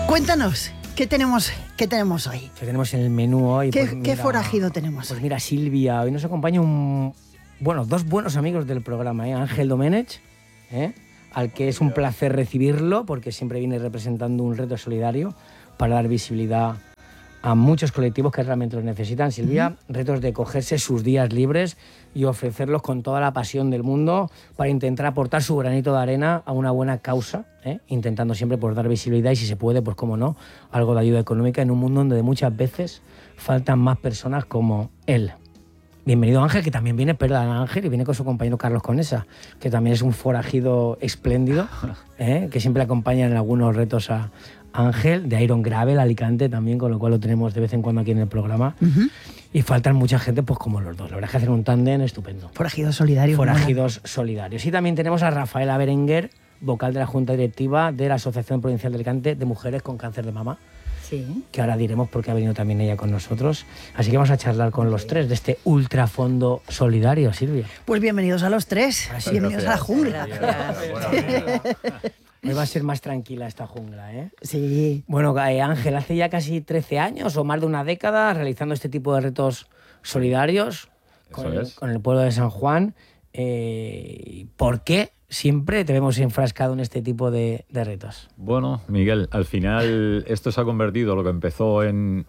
Cuéntanos, ¿qué tenemos hoy? ¿Qué tenemos en el menú hoy? ¿Qué forajido tenemos hoy? Pues mira, Silvia, hoy nos acompaña dos buenos amigos del programa, Ángel Domenech, al que es un placer recibirlo porque siempre viene representando un reto solidario para dar visibilidad a muchos colectivos que realmente los necesitan. Silvia, retos de cogerse sus días libres y ofrecerlos con toda la pasión del mundo para intentar aportar su granito de arena a una buena causa, intentando siempre pues, dar visibilidad y si se puede, pues cómo no, algo de ayuda económica en un mundo donde muchas veces faltan más personas como él. Bienvenido Ángel, que también viene Ángel y viene con su compañero Carlos Conesa, que también es un forajido espléndido, que siempre acompaña en algunos retos a Ángel, de Iron Gravel, Alicante también, con lo cual lo tenemos de vez en cuando aquí en el programa. Y faltan mucha gente pues como los dos. La verdad es que hacen un tándem estupendo. Forajidos solidarios. Forajidos solidarios. Y también tenemos a Rafaela Berenguer, vocal de la Junta Directiva de la Asociación Provincial de Alicante de Mujeres con Cáncer de Mama. Sí. Que ahora diremos porque ha venido también ella con nosotros. Así que vamos a charlar con los tres de este ultrafondo solidario, Silvia. Pues bienvenidos a los tres. Gracias. Bienvenidos a la jungla. Hoy va a ser más tranquila esta jungla, ¿eh? Sí. Bueno, Ángel, hace ya casi 13 años o más de una década realizando este tipo de retos solidarios con el pueblo de San Juan. ¿Por qué siempre te vemos enfrascado en este tipo de retos? Bueno, Miguel, al final esto se ha convertido, lo que empezó en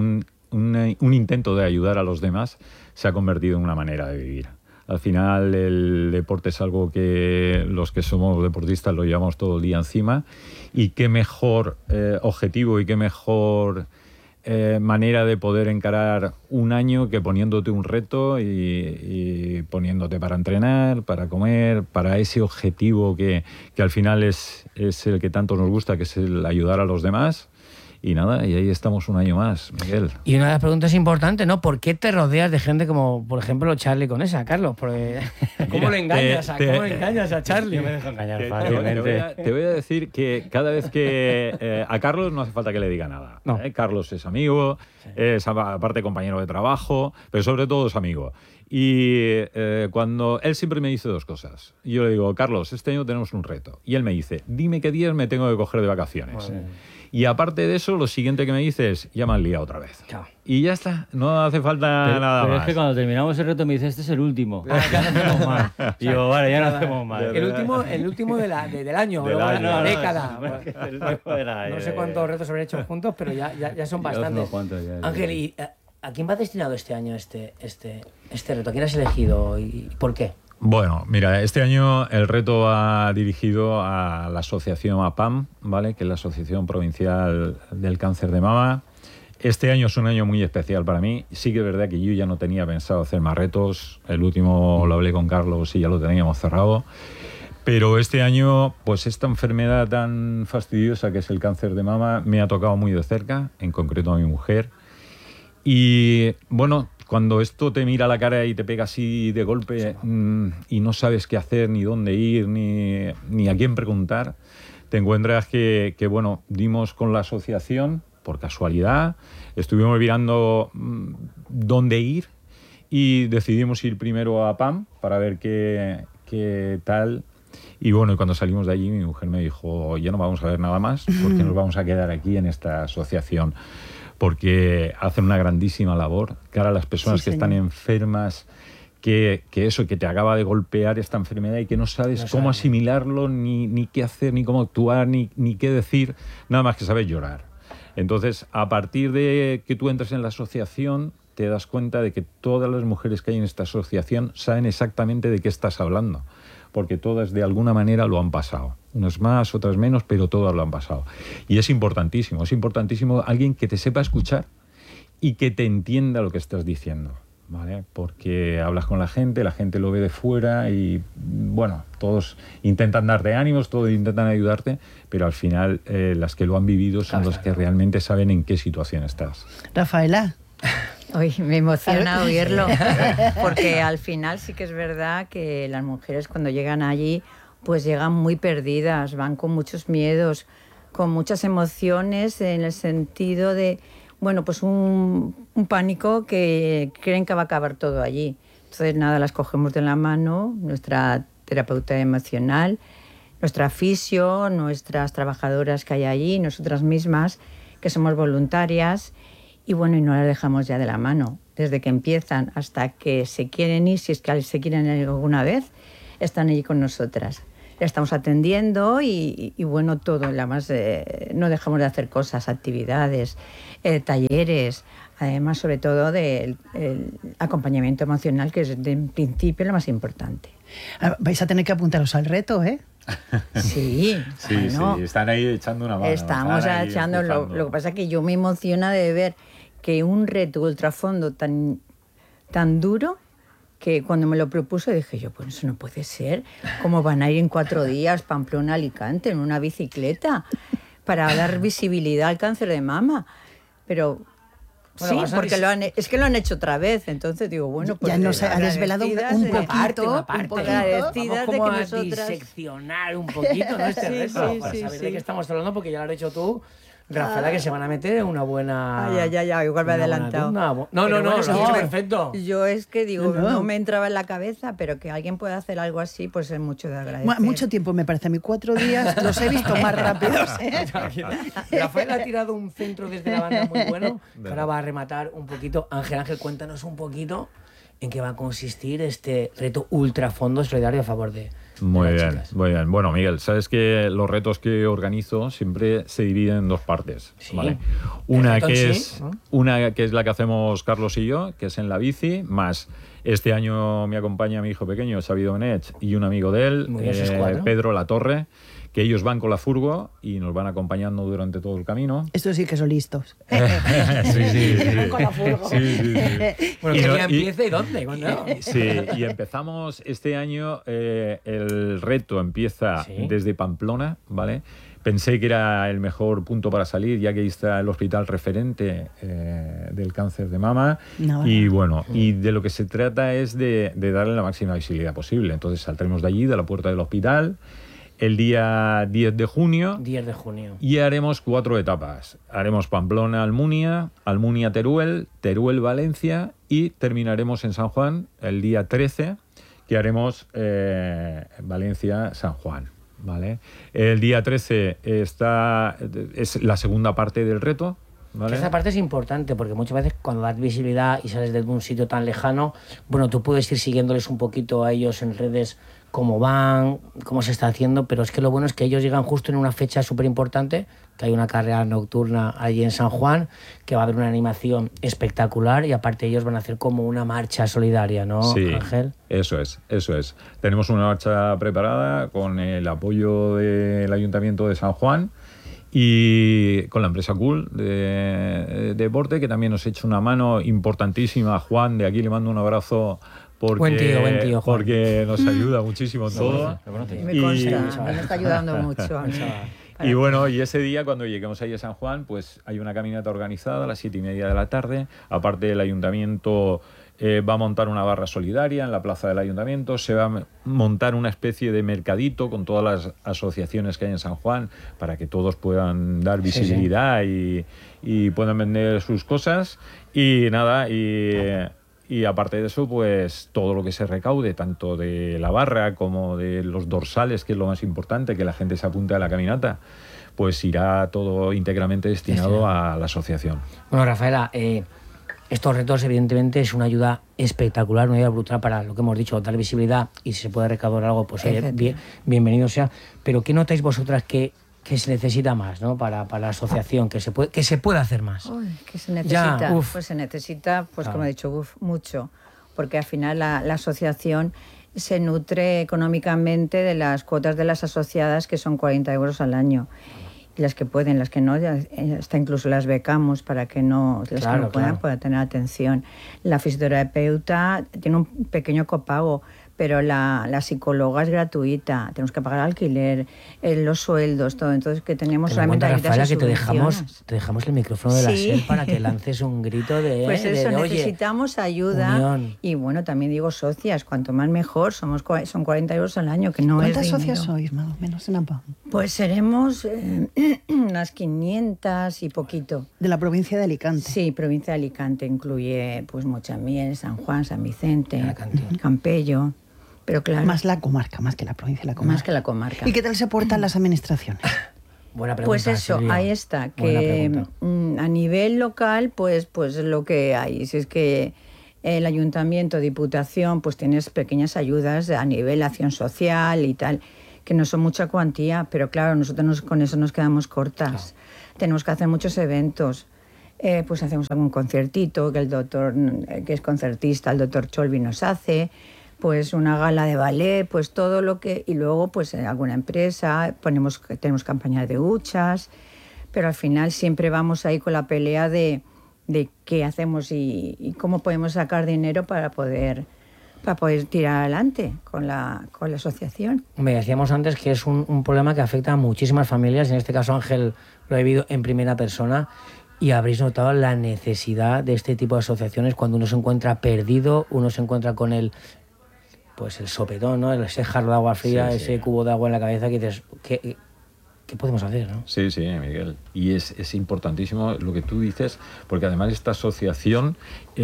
un intento de ayudar a los demás, se ha convertido en una manera de vivir. Al final el deporte es algo que los que somos deportistas lo llevamos todo el día encima, y qué mejor objetivo y qué mejor manera de poder encarar un año que poniéndote un reto y poniéndote para entrenar, para comer, para ese objetivo que al final es el que tanto nos gusta, que es el ayudar a los demás. Y nada, y ahí estamos un año más, Miguel. Y una de las preguntas importantes, ¿no? ¿Por qué te rodeas de gente como, por ejemplo, Charlie Conesa, Carlos? Porque, ¿cómo le engañas a Charlie? Yo me dejo engañar fácilmente. Te voy a decir que cada vez que... a Carlos no hace falta que le diga nada. No. Carlos es amigo, es aparte compañero de trabajo, pero sobre todo es amigo. Y cuando él siempre me dice dos cosas. Yo le digo, Carlos, este año tenemos un reto. Y él me dice, dime qué días me tengo que coger de vacaciones. Bueno. Y aparte de eso, lo siguiente que me dice es, ya me han liado otra vez. Chao. Y ya está, no hace falta nada pero más. es que cuando terminamos el reto me dice, este es el último. Ya no hacemos más. Y yo, vale, ya no hacemos más. El último del año, Del luego año. la década. No No sé cuántos retos habré hecho juntos, pero ya son bastantes. Ángel, ¿y a quién va destinado este año este reto? ¿A quién has elegido y por qué? Bueno, mira, este año el reto va dirigido a la asociación APAM, ¿vale? Que es la Asociación Provincial del Cáncer de Mama. Este año es un año muy especial para mí. Sí que es verdad que yo ya no tenía pensado hacer más retos. El último lo hablé con Carlos y ya lo teníamos cerrado. Pero este año, pues esta enfermedad tan fastidiosa que es el cáncer de mama me ha tocado muy de cerca, en concreto a mi mujer. Y bueno, cuando esto te mira a la cara y te pega así de golpe y no sabes qué hacer, ni dónde ir, ni a quién preguntar, te encuentras que bueno, dimos con la asociación por casualidad, estuvimos mirando dónde ir y decidimos ir primero a PAM para ver qué tal. Y bueno, y cuando salimos de allí mi mujer me dijo, ya no vamos a ver nada más porque nos vamos a quedar aquí en esta asociación. Porque hacen una grandísima labor cara a las personas que están enfermas, que te acaba de golpear esta enfermedad y que no sabes cómo asimilarlo, ni qué hacer, ni cómo actuar, ni qué decir, nada más que sabes llorar. Entonces, a partir de que tú entres en la asociación, te das cuenta de que todas las mujeres que hay en esta asociación saben exactamente de qué estás hablando, porque todas de alguna manera lo han pasado. Unas más, otras menos, pero todas lo han pasado. Y es importantísimo alguien que te sepa escuchar y que te entienda lo que estás diciendo, ¿vale? Porque hablas con la gente lo ve de fuera y, bueno, todos intentan darte ánimos, todos intentan ayudarte, pero al final las que lo han vivido son los que realmente saben en qué situación estás. Rafaela. Uy, me emociona oírlo, porque al final sí que es verdad que las mujeres cuando llegan allí pues llegan muy perdidas, van con muchos miedos, con muchas emociones en el sentido de, bueno, pues un pánico que creen que va a acabar todo allí. Entonces nada, las cogemos de la mano, nuestra terapeuta emocional, nuestra fisio, nuestras trabajadoras que hay allí, nosotras mismas, que somos voluntarias, y bueno, y no las dejamos ya de la mano. Desde que empiezan hasta que se quieren ir, si es que se quieren ir alguna vez, están allí con nosotras. La estamos atendiendo y bueno, todo. Además, no dejamos de hacer cosas, actividades, talleres, además, sobre todo del acompañamiento emocional, que es en principio lo más importante. Vais a tener que apuntaros al reto, ¿eh? Sí, Sí, bueno, sí, están ahí echando una mano. estamos están ahí echando. empujando. Lo que pasa es que yo me emociona de ver que un reto ultrafondo tan duro, que cuando me lo propuse dije yo, pues eso no puede ser. ¿Cómo van a ir en 4 días Pamplona, Alicante, en una bicicleta para dar visibilidad al cáncer de mama? Pero Bueno, sí, porque es que lo han hecho otra vez. Entonces digo, bueno, pues Ya nos ha desvelado un poquito. Vamos Vamos como a nosotras... diseccionar un poquito, ¿no? Este Sí, reto, sí, para sí, saber sí. de qué estamos hablando, porque ya lo has hecho tú, Rafaela, que se van a meter en una buena... Ay, igual me he una buena adelantado. tunda. No, Pero no, bueno, lo has sí, hecho yo- perfecto. Yo es que digo, No. no me entraba en la cabeza, pero que alguien pueda hacer algo así, pues es mucho de agradecer. Mucho tiempo me parece a mí, 4 días los he visto más rápidos. ¿eh? Rafael ha tirado un centro desde la banda muy bueno, que ahora va a rematar un poquito. Ángel, cuéntanos un poquito en qué va a consistir este reto ultrafondo solidario a favor de Muy las bien, chicas. muy bien. Bueno, Miguel, sabes que los retos que organizo siempre se dividen en 2 partes. Sí. ¿Vale? Una reto en que, sí, es, ¿no? una que es la que hacemos Carlos y yo, que es en la bici, más este año me acompaña mi hijo pequeño, Xavi Domenech, y un amigo de él, Muy bien, sois 4. Pedro Latorre, que ellos van con la furgo y nos van acompañando durante todo el camino. Estos sí que son listos. Sí. Con la furgo. Sí. Bueno, Y ¿qué no- día y- empieza y dónde? ¿Cuándo? Sí, y empezamos este año, el reto empieza Sí. desde Pamplona, ¿vale? Pensé que era el mejor punto para salir, ya que ahí está el hospital referente del cáncer de mama. No, Y bueno, y de lo que se trata es de darle la máxima visibilidad posible. Entonces saldremos de allí, de la puerta del hospital, el día 10 de junio. 10 de junio. Y haremos 4 etapas. Haremos Pamplona-Almunia, Almunia-Teruel, Teruel-Valencia y terminaremos en San Juan el día 13, que haremos Valencia-San Juan. ¿Vale? El día 13 es la segunda parte del reto. ¿Vale? Esa parte es importante porque muchas veces cuando das visibilidad y sales de un sitio tan lejano, bueno, tú puedes ir siguiéndoles un poquito a ellos en redes cómo van, cómo se está haciendo, pero es que lo bueno es que ellos llegan justo en una fecha súper importante, que hay una carrera nocturna allí en San Juan, que va a haber una animación espectacular y aparte ellos van a hacer como una marcha solidaria, ¿no, Sí, Ángel? eso es. Tenemos una marcha preparada con el apoyo del Ayuntamiento de San Juan y con la empresa Cool de deporte, que también nos ha hecho una mano importantísima. Juan, de aquí le mando un abrazo porque, Buen tío, Juan. porque nos ayuda muchísimo en todo. ¿Lo conoces? Me Y- consta, me está ayudando mucho. a mí. Y bueno, y ese día cuando lleguemos ahí a San Juan, pues hay una caminata organizada a las 7:30 de la tarde. Aparte, el ayuntamiento va a montar una barra solidaria en la plaza del ayuntamiento. Se va a montar una especie de mercadito con todas las asociaciones que hay en San Juan para que todos puedan dar visibilidad y puedan vender sus cosas. Y nada, y aparte de eso, pues todo lo que se recaude, tanto de la barra como de los dorsales, que es lo más importante, que la gente se apunte a la caminata, pues irá todo íntegramente destinado a la asociación. Bueno, Rafaela, estos retos evidentemente es una ayuda espectacular, una ayuda brutal para lo que hemos dicho, dar visibilidad y si se puede recaudar algo, pues oye, bienvenido sea. Pero ¿qué notáis vosotras que se necesita más, ¿no? para la asociación, que se puede hacer más? Uy, ¿qué se necesita? Ya, uf. Pues se necesita, pues Claro. como he dicho, mucho, porque al final la asociación se nutre económicamente de las cuotas de las asociadas, que son 40 euros al año. Y las que pueden, las que no, hasta incluso las becamos para que no, las Claro, que no puedan, claro. puedan tener atención. La fisioterapeuta tiene un pequeño copago, pero la psicóloga es gratuita, tenemos que pagar alquiler, los sueldos, todo. Entonces, que tenemos Ten en cuenta, solamente Rafaela, ayudas que y subvenciones. te dejamos el micrófono de la Sí. SER para que lances un grito de... Pues eso, de, oye, necesitamos ayuda. unión. Y bueno, también digo socias, cuanto más mejor, son 40 euros al año, que no es ¿Cuántas socias dinero. sois, más o menos, en AMPA? Pues seremos unas 500 y poquito. De la provincia de Alicante. Sí, provincia de Alicante incluye pues Mochamiel, San Juan, San Vicente, Alacante. Campello. Pero claro, Más la comarca, más que la provincia, la comarca. más que la comarca. ¿Y qué tal se portan las administraciones? Buena pregunta. Pues eso, Silvia. ahí está, Buena que pregunta. a nivel local, pues lo que hay. Si es que el ayuntamiento, diputación, pues tienes pequeñas ayudas a nivel acción social y tal, que no son mucha cuantía, pero claro, nosotros con eso nos quedamos cortas. Tenemos que hacer muchos eventos. Pues hacemos algún conciertito, que el doctor, que es concertista, el doctor Cholvi nos hace, pues una gala de ballet, pues todo lo que... Y luego, pues en alguna empresa, tenemos campañas de huchas, pero al final siempre vamos ahí con la pelea de qué hacemos y cómo podemos sacar dinero para poder tirar adelante con la asociación. Me decíamos antes que es un problema que afecta a muchísimas familias. En este caso, Ángel lo ha vivido en primera persona. Y habréis notado la necesidad de este tipo de asociaciones cuando uno se encuentra perdido, uno se encuentra con el sopetón, ¿no? Ese jarro de agua fría, ese cubo de agua en la cabeza que dices, ¿qué podemos hacer, no? Sí, Miguel. Y es importantísimo lo que tú dices, porque además esta asociación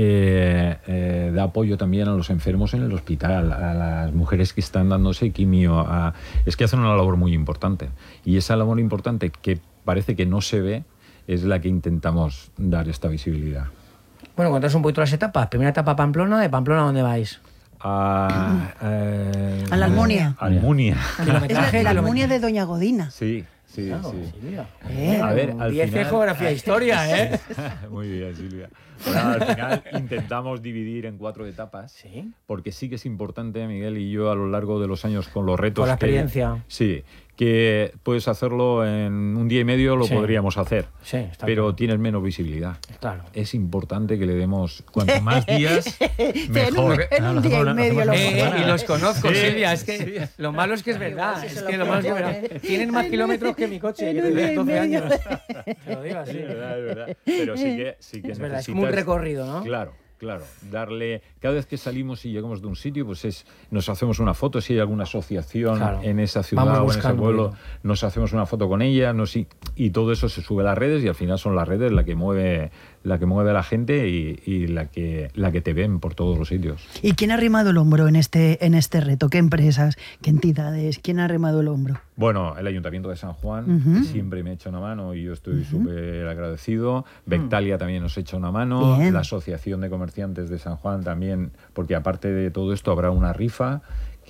da apoyo también a los enfermos en el hospital, a las mujeres que están dándose quimio. Es que hacen una labor muy importante. Y esa labor importante que parece que no se ve es la que intentamos dar esta visibilidad. Bueno, contaos un poquito las etapas. Primera etapa Pamplona, ¿de Pamplona a dónde vais? A la Almunia. Almunia. Es la Almunia de Doña Godina. Sí. Claro, Sí. Silvia. A ver, al 10 final... geografía e historia, ¿eh? Muy bien, Silvia. Bueno, al final intentamos dividir en 4 etapas, Sí. porque sí que es importante, Miguel y yo, a lo largo de los años con los retos... Con la experiencia. Sí, que puedes hacerlo en un día y medio, lo Sí. podríamos hacer, Sí, está pero claro. tienes menos visibilidad. Claro. Es importante que le demos cuanto más días, mejor. En un día y medio lo Y los conozco, Sí, Silvia. Es que lo malo es que es verdad. Es que lo malo es que es verdad. Tienen más kilómetros que mi coche, que tiene 12 años. Te lo digo así. Sí, es verdad. Pero sí que Es verdad, es como un recorrido, ¿no? Claro, darle... Cada vez que salimos y llegamos de un sitio, pues nos hacemos una foto. Si hay alguna asociación Claro. en esa ciudad Vamos o en ese buscando, pueblo, ¿no? nos hacemos una foto con ella, y todo eso se sube a las redes, y al final son las redes la que mueve a la gente y la que te ven por todos los sitios. ¿Y quién ha arrimado el hombro en este reto? ¿Qué empresas? ¿Qué entidades? ¿Quién ha arrimado el hombro? Bueno, el Ayuntamiento de San Juan que siempre me echa una mano y yo estoy súper agradecido. Bectalia también nos echa una mano. Bien. La Asociación de Comerciantes de San Juan también, porque aparte de todo esto habrá una rifa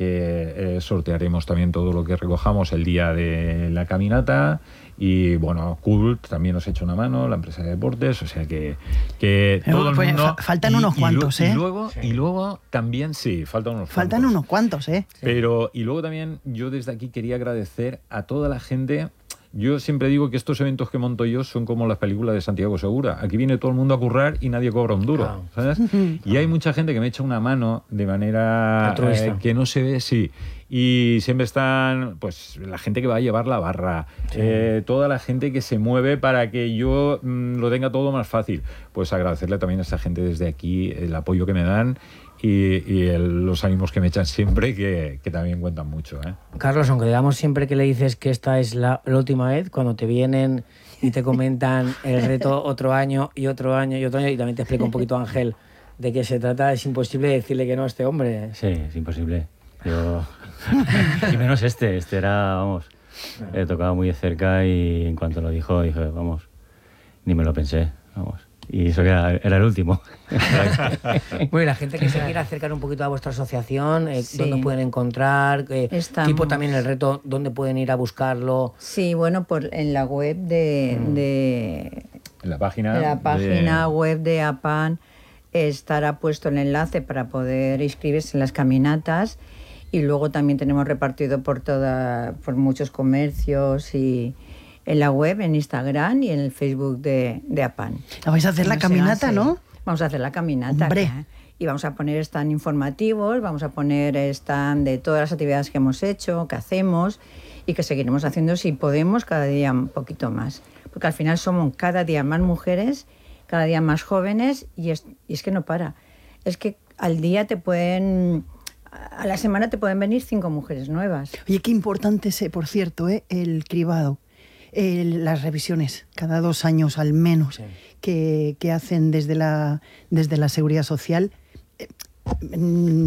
que sortearemos también todo lo que recojamos el día de la caminata. Y bueno, Cult también nos echa una mano, la empresa de deportes, o sea que todo el pues, mundo... faltan unos cuantos, ¿eh? Y luego también, sí, faltan unos Faltan cuantos. unos cuantos, ¿eh? Pero, y luego también yo desde aquí quería agradecer a toda la gente. Yo siempre digo que estos eventos que monto yo son como las películas de Santiago Segura. Aquí viene todo el mundo a currar y nadie cobra un duro, Claro. ¿sabes? Y hay mucha gente que me echa una mano de manera Altruista. que no se ve, sí. Y siempre están, pues, la gente que va a llevar la barra, toda la gente que se mueve para que yo lo tenga todo más fácil. Pues agradecerle también a esa gente desde aquí el apoyo que me dan y los ánimos que me echan siempre, que también cuentan mucho, ¿eh? Carlos, aunque digamos siempre que le dices que esta es la última vez, cuando te vienen y te comentan el reto otro año y otro año y otro año, y también te explico un poquito, Ángel, de qué se trata, es imposible decirle que no a este hombre. Sí, es imposible. Y menos este era, vamos, he tocado muy de cerca y en cuanto lo dijo, dije, vamos, ni me lo pensé, vamos. Y eso que era el último. Bueno, y la gente que se quiera acercar un poquito a vuestra asociación, Sí. ¿dónde pueden encontrar? Estamos- Tipo también el reto, ¿dónde pueden ir a buscarlo? Sí, bueno, en la web En la página, web de APAN estará puesto el enlace para poder inscribirse en las caminatas, y luego también tenemos repartido por muchos comercios, y en la web, en Instagram y en el Facebook de APAN. ¿La vais a hacer la No sé, caminata, no? Vamos a hacer la caminata. Hombre. ¿eh? Y vamos a poner stand informativos, vamos a poner stand de todas las actividades que hemos hecho, que hacemos y que seguiremos haciendo si podemos cada día un poquito más. Porque al final somos cada día más mujeres, cada día más jóvenes, y es que no para. Es que al día a la semana te pueden venir 5 mujeres nuevas. Oye, qué importante es, por cierto, el cribado. Las revisiones, cada 2 años al menos, Sí. que hacen desde la Seguridad Social.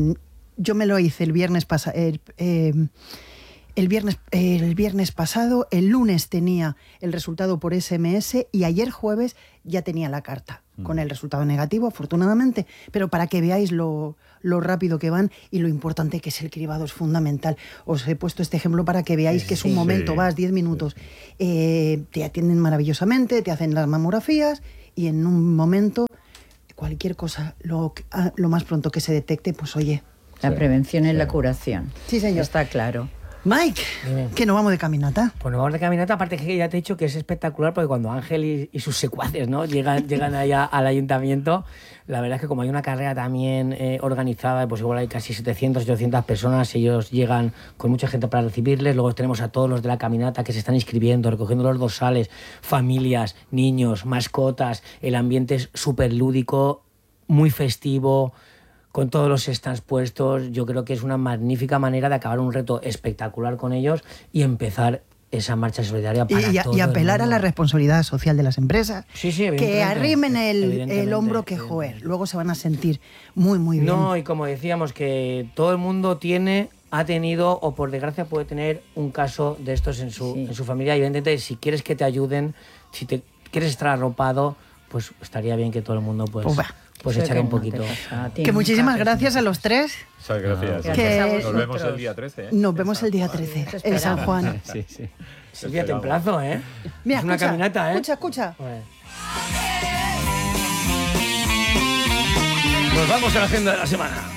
Yo me lo hice el viernes pasado. El viernes pasado, el lunes tenía el resultado por SMS y ayer jueves ya tenía la carta con el resultado negativo, afortunadamente, pero para que veáis lo rápido que van y lo importante que es el cribado, es fundamental. Os he puesto este ejemplo para que veáis que es un momento, vas 10 minutos, te atienden maravillosamente, te hacen las mamografías y en un momento, cualquier cosa, lo más pronto que se detecte, pues oye. La prevención es la curación. Sí, señor. Está claro. Mike, que nos vamos de caminata. Pues nos vamos de caminata, aparte que ya te he dicho que es espectacular porque cuando Ángel y sus secuaces, ¿no? llegan allá al ayuntamiento, la verdad es que como hay una carrera también organizada, pues igual hay casi 700, 800 personas, ellos llegan con mucha gente para recibirles, luego tenemos a todos los de la caminata que se están inscribiendo, recogiendo los dorsales, familias, niños, mascotas, el ambiente es súper lúdico, muy festivo, con todos los stands puestos. Yo creo que es una magnífica manera de acabar un reto espectacular con ellos y empezar esa marcha solidaria para todo y apelar el mundo. a la responsabilidad social de las empresas. Sí, que arrimen el evidentemente, hombro, que joder, luego se van a sentir muy, muy bien. No, y como decíamos, que todo el mundo ha tenido o por desgracia puede tener un caso de estos en su familia. Y evidentemente, si quieres que te ayuden, si te quieres estar arropado, pues estaría bien que todo el mundo pues echar un poquito. Que muchísimas gracias a los tres. Muchas gracias. Que Nos vemos el día 13. Nos vemos el día 13 en San Juan. Sí, sí. Silvia, te emplazo, ¿eh? Mira, es una caminata, ¿eh? Escucha. Bueno. Nos vamos a la agenda de la semana.